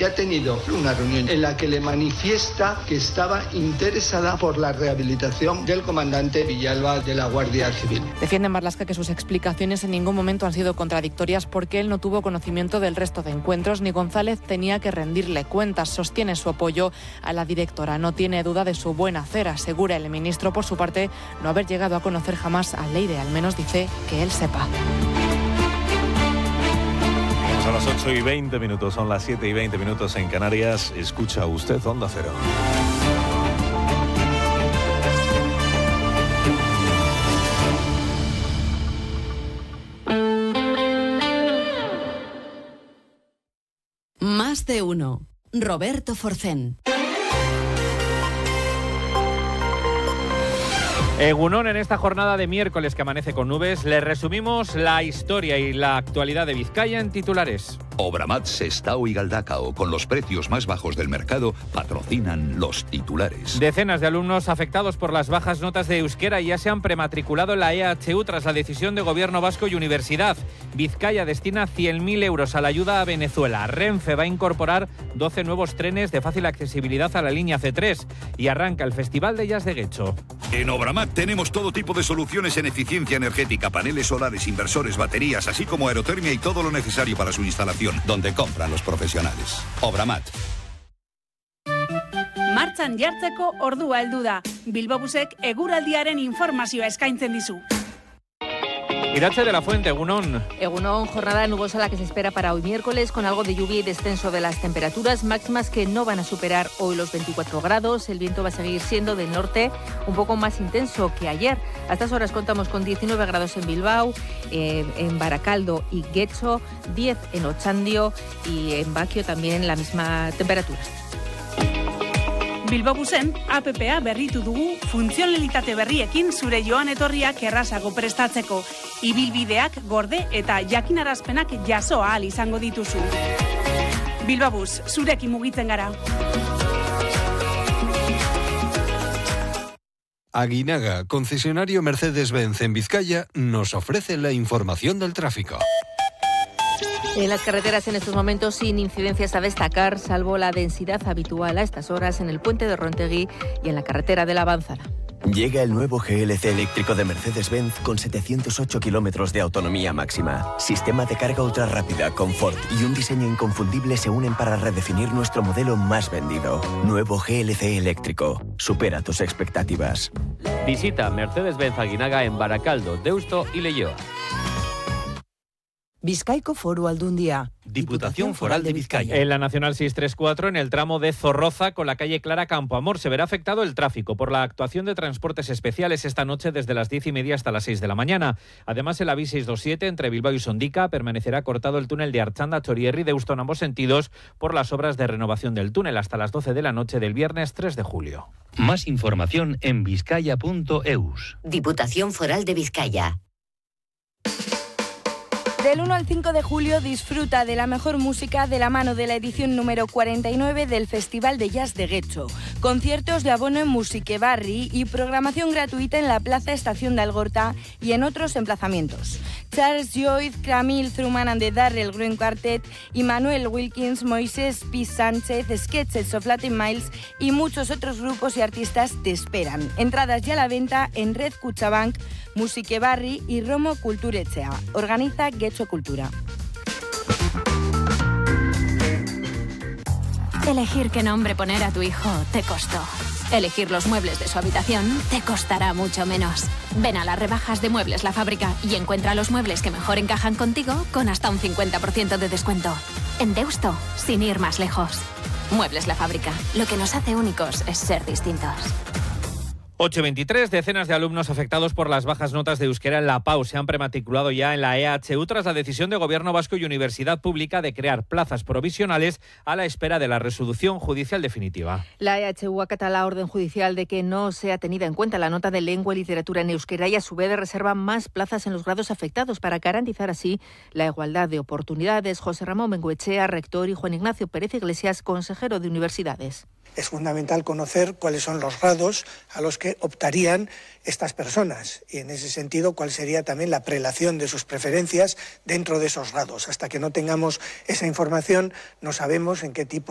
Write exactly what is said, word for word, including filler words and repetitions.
que ha tenido una reunión en la que le manifiesta que estaba interesada por la rehabilitación del comandante Villalba de la Guardia Civil. Defiende Marlaska que sus explicaciones en ningún momento han sido contradictorias porque él no tuvo conocimiento del resto de encuentros ni González tenía que rendirle cuentas. Sostiene su apoyo a la directora. No tiene duda de su buen hacer, asegura el ministro, por su parte, no haber llegado a conocer jamás a Leire, al menos dice que él sepa. A las ocho y veinte minutos, son las siete y veinte minutos en Canarias. Escucha usted Onda Cero. Más de uno. Roberto Forcén. Egunon, en esta jornada de miércoles que amanece con nubes, le resumimos la historia y la actualidad de Vizcaya en titulares. Obramat, Sestao y Galdacao, con los precios más bajos del mercado, patrocinan los titulares. Decenas de alumnos afectados por las bajas notas de euskera ya se han prematriculado en la E H U tras la decisión de Gobierno Vasco y Universidad. Vizcaya destina cien mil euros a la ayuda a Venezuela. Renfe va a incorporar doce nuevos trenes de fácil accesibilidad a la línea C tres y arranca el Festival de Jazz de Guecho. En Obramat tenemos todo tipo de soluciones en eficiencia energética, paneles solares, inversores, baterías, así como aerotermia y todo lo necesario para su instalación, donde compran los profesionales. Obramat. Martxan jartzeko ordua heldu da. Bilbobusek eguraldiaren informazioa eskaintzen dizu. Irache de la Fuente, Egunon. Egunon, jornada nubosa la que se espera para hoy miércoles, con algo de lluvia y descenso de las temperaturas máximas que no van a superar hoy los veinticuatro grados. El viento va a seguir siendo del norte, un poco más intenso que ayer. A estas horas contamos con diecinueve grados en Bilbao, eh, en Baracaldo y Guecho, diez en Otxandio y en Baquio también la misma temperatura. Bilbobusen app a berritu dugu funtzionalitate berriekin zure joan etorriak errazago prestatzeko. Ibilbideak gorde eta jakinarazpenak jaso ahal izango dituzu. Bilbobus, zurekin mugitzen gara. Aguinaga, concesionario Mercedes-Benz en Vizcaya, nos ofrece la información del tráfico. En las carreteras en estos momentos sin incidencias a destacar, salvo la densidad habitual a estas horas en el puente de Rontegui y en la carretera de la Avanzada. Llega el nuevo G L C eléctrico de Mercedes-Benz con setecientos ocho kilómetros de autonomía máxima. Sistema de carga ultra rápida, confort y un diseño inconfundible se unen para redefinir nuestro modelo más vendido. Nuevo G L C eléctrico. Supera tus expectativas. Visita Mercedes-Benz Aguinaga en Baracaldo, Deusto y Leioa. Bizkaiko Foru Aldundia. Diputación Foral de Vizcaya. En la Nacional seiscientos treinta y cuatro, en el tramo de Zorroza con la calle Clara Campoamor, se verá afectado el tráfico por la actuación de transportes especiales esta noche desde las diez y media hasta las seis de la mañana. Además, el A V I seiscientos veintisiete entre Bilbao y Sondica permanecerá cortado el túnel de Archanda, Chorierri y Deusto en ambos sentidos por las obras de renovación del túnel hasta las doce de la noche del viernes tres de julio. Más información en vizcaya punto eus. Diputación Foral de Vizcaya. Del uno al cinco de julio disfruta de la mejor música de la mano de la edición número cuarenta y nueve del Festival de Jazz de Guecho. Conciertos de abono en Musiquebarri y programación gratuita en la Plaza Estación de Algorta y en otros emplazamientos. Charles Joyce, Camille Truman and the Darrell Green Quartet, Manuel Wilkins, Moisés P. Sánchez, Sketches of Latin Miles y muchos otros grupos y artistas te esperan. Entradas ya a la venta en Red Cuchabank, Musiquebarri y Romo Kulturetxea. Organiza Guecho Cultura. Elegir qué nombre poner a tu hijo te costó. Elegir los muebles de su habitación te costará mucho menos. Ven a las rebajas de Muebles La Fábrica y encuentra los muebles que mejor encajan contigo con hasta un cincuenta por ciento de descuento. En Deusto, sin ir más lejos. Muebles La Fábrica. Lo que nos hace únicos es ser distintos. ocho veintitrés, decenas de alumnos afectados por las bajas notas de euskera en la P A U se han prematriculado ya en la E H U tras la decisión de Gobierno Vasco y Universidad Pública de crear plazas provisionales a la espera de la resolución judicial definitiva. La E H U acata la orden judicial de que no sea tenida en cuenta la nota de lengua y literatura en euskera y a su vez reserva más plazas en los grados afectados para garantizar así la igualdad de oportunidades. José Ramón Bengoechea, rector, y Juan Ignacio Pérez Iglesias, consejero de Universidades. Es fundamental conocer cuáles son los grados a los que optarían estas personas y en ese sentido cuál sería también la prelación de sus preferencias dentro de esos grados. Hasta que no tengamos esa información no sabemos en qué tipo